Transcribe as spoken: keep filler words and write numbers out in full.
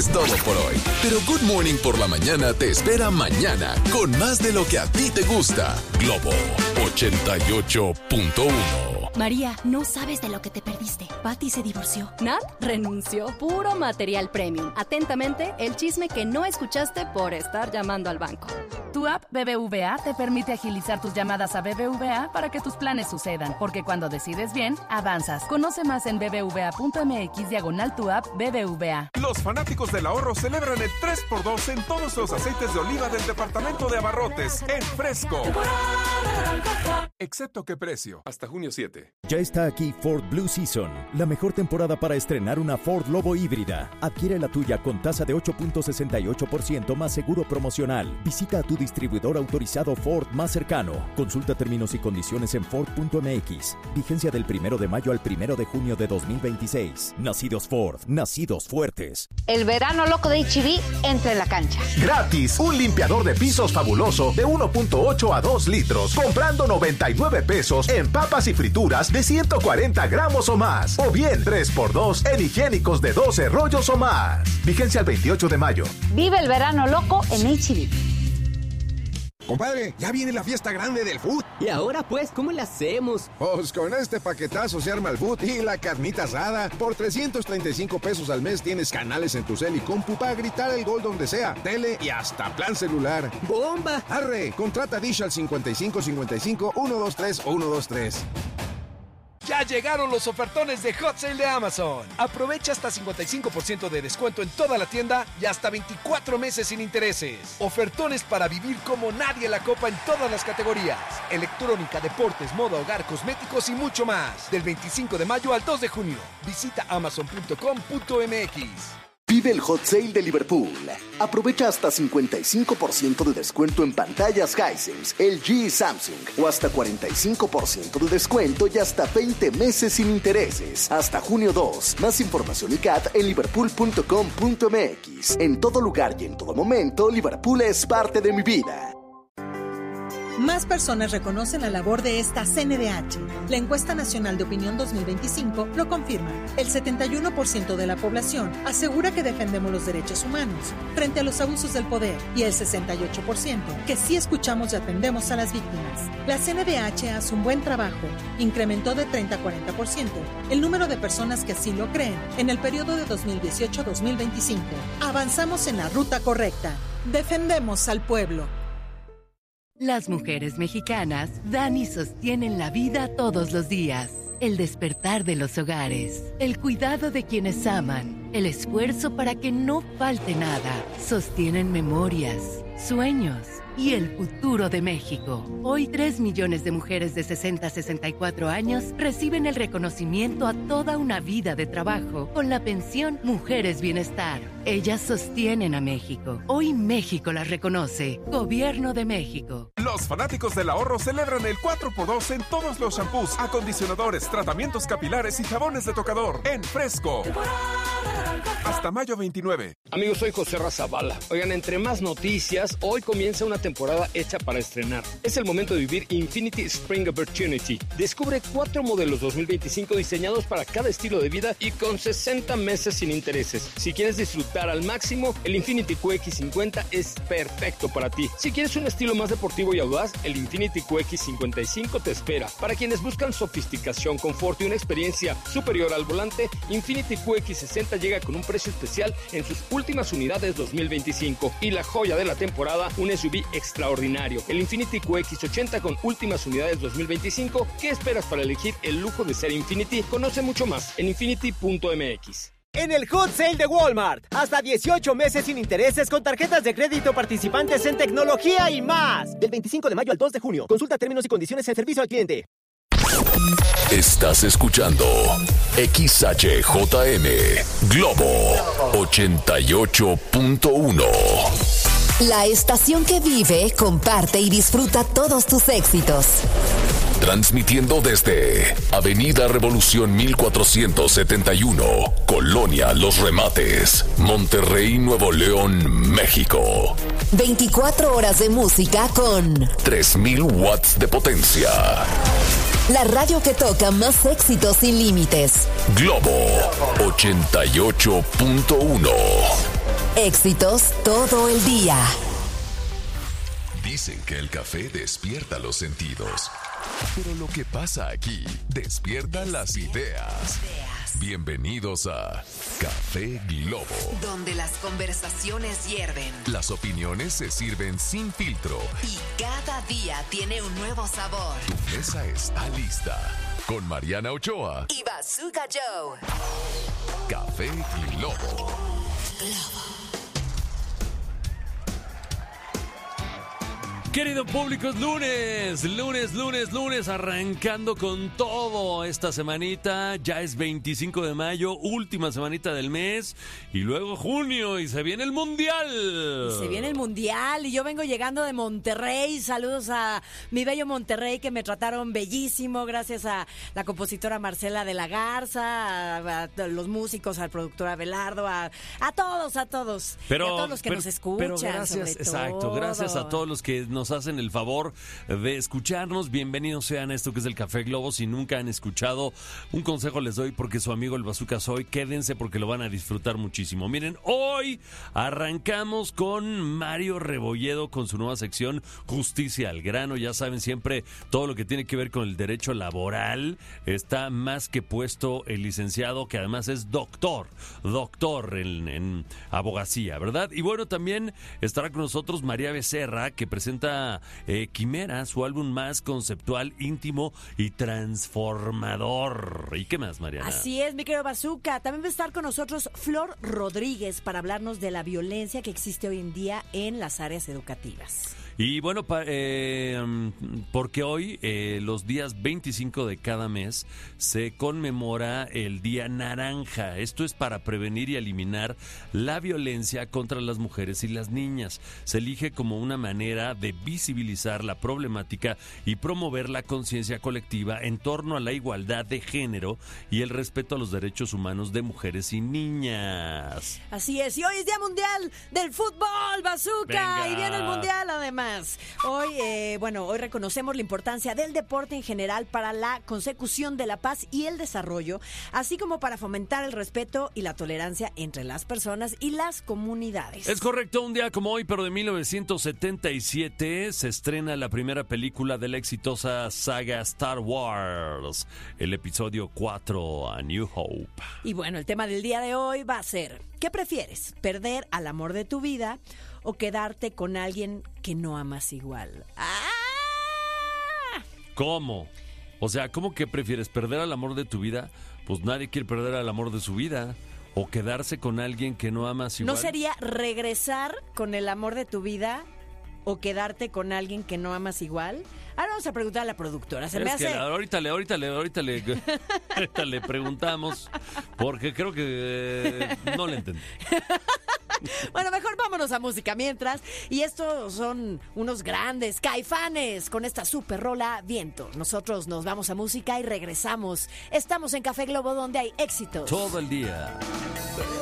es todo por hoy. Pero Good Morning por la mañana te espera mañana con más de lo que a ti te gusta. Globo ochenta y ocho punto uno. María, no sabes de lo que te perdiste. Patty se divorció. Nat renunció. Puro material premium. Atentamente, el chisme que no escuchaste por estar llamando al banco. Tu app B B V A te permite agilizar tus llamadas a B B V A para que tus planes sucedan, porque cuando decides bien, avanzas. Conoce más en bbva.mx diagonal tu app B B V A. Los fanáticos del ahorro celebran el tres por dos en todos los aceites de oliva del departamento de abarrotes en Fresco. Excepto qué precio. Hasta junio siete. Ya está aquí Ford Blue Season, la mejor temporada para estrenar una Ford Lobo híbrida. Adquiere la tuya con tasa de ocho punto sesenta y ocho por ciento más seguro promocional. Visita a tu distribuidor autorizado Ford más cercano. Consulta términos y condiciones en Ford punto M X. Vigencia del primero de mayo al primero de junio de dos mil veintiséis. Nacidos Ford, nacidos fuertes. El verano loco de H E B entra en la cancha. Gratis, un limpiador de pisos fabuloso de uno punto ocho a dos litros, comprando noventa y nueve pesos en papas y frituras de ciento cuarenta gramos o más. O bien tres por dos en higiénicos de doce rollos o más. Vigencia el veintiocho de mayo. Vive el verano loco en H E B. Compadre, ya viene la fiesta grande del food. ¿Y ahora pues cómo la hacemos? Pues con este paquetazo se arma el food y la carnita asada. Por trescientos treinta y cinco pesos al mes tienes canales en tu cel y compu para gritar el gol donde sea, tele y hasta plan celular. ¡Bomba! Arre, contrata Dish al cincuenta y cinco cincuenta y cinco, ciento veintitrés o ciento veintitrés. Ya llegaron los ofertones de Hot Sale de Amazon. Aprovecha hasta cincuenta y cinco por ciento de descuento en toda la tienda y hasta veinticuatro meses sin intereses. Ofertones para vivir como nadie la copa en todas las categorías. Electrónica, deportes, moda, hogar, cosméticos y mucho más. Del veinticinco de mayo al dos de junio. Visita amazon punto com punto m x. Vive el Hot Sale de Liverpool. Aprovecha hasta cincuenta y cinco por ciento de descuento en pantallas Hisense, L G y Samsung. O hasta cuarenta y cinco por ciento de descuento y hasta veinte meses sin intereses. Hasta junio dos. Más información y C A T en liverpool punto com punto m x. En todo lugar y en todo momento, Liverpool es parte de mi vida. Más personas reconocen la labor de esta C N D H. La encuesta nacional de opinión dos mil veinticinco lo confirma. El setenta y uno por ciento de la población asegura que defendemos los derechos humanos frente a los abusos del poder y el sesenta y ocho por ciento que sí escuchamos y atendemos a las víctimas. La C N D H hace un buen trabajo. Incrementó de treinta a cuarenta por ciento el número de personas que así lo creen en el periodo de dos mil dieciocho a dos mil veinticinco. Avanzamos en la ruta correcta. Defendemos al pueblo. Las mujeres mexicanas dan y sostienen la vida todos los días. El despertar de los hogares, el cuidado de quienes aman, el esfuerzo para que no falte nada. Sostienen memorias, sueños y el futuro de México. Hoy, tres millones de mujeres de sesenta a sesenta y cuatro años reciben el reconocimiento a toda una vida de trabajo con la pensión Mujeres Bienestar. Ellas sostienen a México. Hoy México las reconoce. Gobierno de México. Los fanáticos del ahorro celebran el cuatro por dos en todos los shampoos, acondicionadores, tratamientos capilares y jabones de tocador en Fresco. Hasta mayo veintinueve. Amigos, soy José Razabala. Oigan, entre más noticias, hoy comienza una temporada hecha para estrenar. Es el momento de vivir Infinity Spring Opportunity. Descubre cuatro modelos dos mil veinticinco diseñados para cada estilo de vida y con sesenta meses sin intereses. Si quieres disfrutar al máximo, el Infinity Q X cincuenta es perfecto para ti. Si quieres un estilo más deportivo y audaz, el Infinity Q X cincuenta y cinco te espera. Para quienes buscan sofisticación, confort y una experiencia superior al volante, Infinity Q X sesenta llega con un precio especial en sus últimas unidades dos mil veinticinco. Y la joya de la temporada, un S U V extraordinario, el Infinity Q X ochenta con últimas unidades dos mil veinticinco. ¿Qué esperas para elegir el lujo de ser Infinity? Conoce mucho más en infinity punto m x. En el Hot Sale de Walmart, hasta dieciocho meses sin intereses con tarjetas de crédito participantes en tecnología y más. Del veinticinco de mayo al dos de junio. Consulta términos y condiciones en servicio al cliente. Estás escuchando X H J M Globo ochenta y ocho punto uno. La estación que vive, comparte y disfruta todos tus éxitos. Transmitiendo desde Avenida Revolución mil cuatrocientos setenta y uno, Colonia Los Remates, Monterrey, Nuevo León, México. veinticuatro horas de música con tres mil watts de potencia. La radio que toca más éxitos sin límites. Globo ochenta y ocho punto uno. Éxitos todo el día. Dicen que el café despierta los sentidos. Pero lo que pasa aquí despierta las ideas. Bienvenidos a Café Globo, donde las conversaciones hierven, las opiniones se sirven sin filtro y cada día tiene un nuevo sabor. Tu mesa está lista con Mariana Ochoa y Bazooka Joe. Café Globo. Globo. Querido público, es lunes, lunes, lunes, lunes, arrancando con todo esta semanita. Ya es veinticinco de mayo, última semanita del mes, y luego junio, y se viene el Mundial. Y se viene el Mundial, y yo vengo llegando de Monterrey. Saludos a mi bello Monterrey, que me trataron bellísimo, gracias a la compositora Marcela de la Garza, a, a los músicos, al productor Abelardo, a, a todos, a todos. Pero, y a todos los que pero, nos escuchan, pero gracias, sobre exacto, todo. Gracias a todos los que nos hacen el favor de escucharnos. Bienvenidos sean a esto que es el Café Globo. Si nunca han escuchado, un consejo les doy, porque su amigo el Bazooka soy. Quédense porque lo van a disfrutar muchísimo. Miren, hoy arrancamos con Mario Rebolledo con su nueva sección Justicia al Grano. Ya saben, siempre todo lo que tiene que ver con el derecho laboral. Está más que puesto el licenciado, que además es doctor, doctor en, en abogacía, ¿verdad? Y bueno, también estará con nosotros María Becerra, que presenta eh, Quimera, su álbum más conceptual, íntimo y transformador. ¿Y qué más, Mariana? Así es, mi querido Bazooka. También va a estar con nosotros Flor Rodríguez para hablarnos de la violencia que existe hoy en día en las áreas educativas. Y bueno, pa, eh, porque hoy, eh, los días veinticinco de cada mes, se conmemora el Día Naranja. Esto es para prevenir y eliminar la violencia contra las mujeres y las niñas. Se elige como una manera de visibilizar la problemática y promover la conciencia colectiva en torno a la igualdad de género y el respeto a los derechos humanos de mujeres y niñas. Así es, y hoy es Día Mundial del Fútbol, Bazooka. Venga. Y viene el Mundial, además. Hoy, eh, bueno, hoy reconocemos la importancia del deporte en general para la consecución de la paz y el desarrollo, así como para fomentar el respeto y la tolerancia entre las personas y las comunidades. Es correcto, un día como hoy, pero de mil novecientos setenta y siete, se estrena la primera película de la exitosa saga Star Wars, el episodio cuatro, A New Hope. Y bueno, el tema del día de hoy va a ser: ¿qué prefieres? ¿Perder al amor de tu vida o quedarte con alguien que no amas igual? ¡Ah! ¿Cómo? O sea, ¿cómo que prefieres? ¿Perder al amor de tu vida? Pues nadie quiere perder al amor de su vida. ¿O quedarse con alguien que no amas igual? ¿No sería regresar con el amor de tu vida o quedarte con alguien que no amas igual? Ahora vamos a preguntar a la productora. Se es me hace... que ahorita le, ahorita le, ahorita le, ahorita le preguntamos, porque creo que eh, no le entendí. Bueno, mejor vámonos a música mientras. Y estos son unos grandes Caifanes con esta super rola Viento. Nosotros nos vamos a música y regresamos. Estamos en Café Globo, donde hay éxitos todo el día.